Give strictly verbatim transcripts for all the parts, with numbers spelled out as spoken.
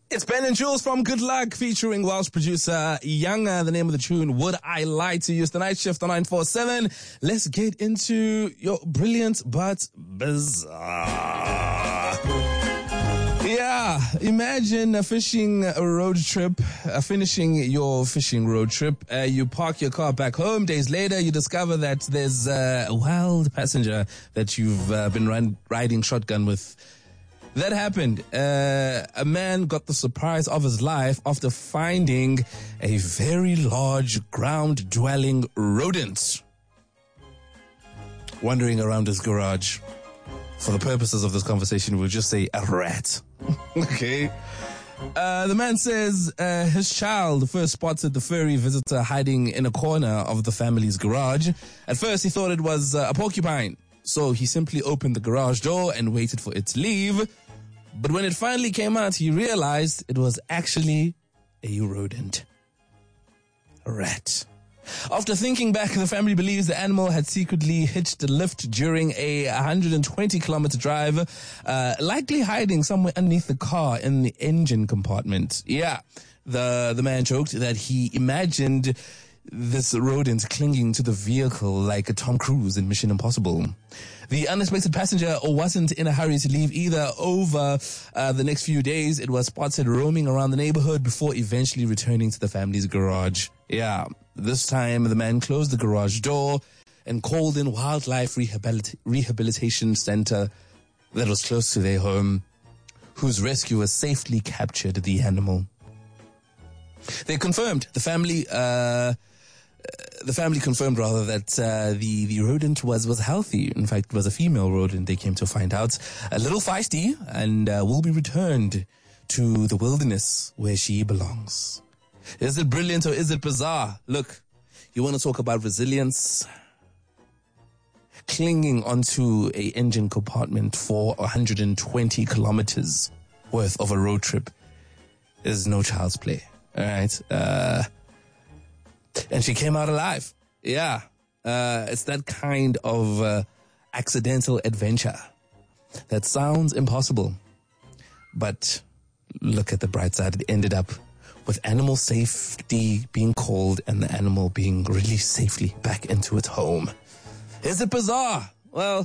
It's Ben and Jules from Good Luck featuring Welsh producer Younger. The name of the tune, Would I Lie to You? It's the night shift on nine four seven. Let's get into your brilliant but bizarre. Yeah, imagine a fishing road trip, uh, finishing your fishing road trip. Uh, you park your car back home. Days later, you discover that there's uh, a wild passenger that you've uh, been run- riding shotgun with. That happened. Uh, a man got the surprise of his life after finding a very large ground-dwelling rodent wandering around his garage. For the purposes of this conversation, we'll just say a rat. Okay. Uh, the man says uh, his child first spotted the furry visitor hiding in a corner of the family's garage. At first, he thought it was uh, a porcupine. So he simply opened the garage door and waited for it to leave. But when it finally came out, he realized it was actually a rodent. A rat. After thinking back, the family believes the animal had secretly hitched a lift during a one hundred twenty kilometer drive, uh, likely hiding somewhere underneath the car in the engine compartment. Yeah, the, the man joked that he imagined this rodent clinging to the vehicle like a Tom Cruise in Mission Impossible. The unexpected passenger wasn't in a hurry to leave either. Over uh, the next few days, it was spotted roaming around the neighborhood before eventually returning to the family's garage. Yeah, this time the man closed the garage door and called in Wildlife Rehabilit- Rehabilitation Center that was close to their home, whose rescuers safely captured the animal. They confirmed, the family... Uh, The family confirmed, rather, that uh, the, the rodent was, was healthy. In fact, it was a female rodent, they came to find out. A little feisty, and uh, will be returned to the wilderness where she belongs. Is it brilliant or is it bizarre? Look, you want to talk about resilience? Clinging onto a engine compartment for one hundred twenty kilometers worth of a road trip is no child's play. All right? Uh... And she came out alive. Yeah. Uh, it's that kind of uh, accidental adventure that sounds impossible. But look at the bright side. It ended up with animal safety being called and the animal being released safely back into its home. Is it bizarre? Well,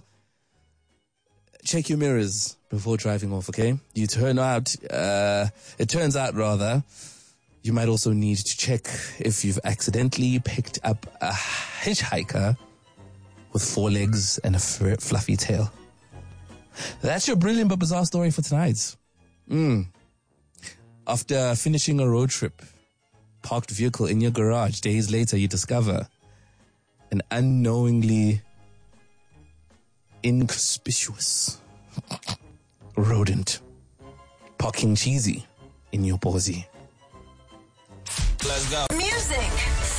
check your mirrors before driving off, okay? You turn out, uh, it turns out rather... You might also need to check if you've accidentally picked up a hitchhiker with four legs and a f- fluffy tail. That's your brilliant but bizarre story for tonight. Mm. After finishing a road trip, parked vehicle in your garage, days later you discover an unknowingly inconspicuous rodent parking cheesy in your bozy. Let's go. Music.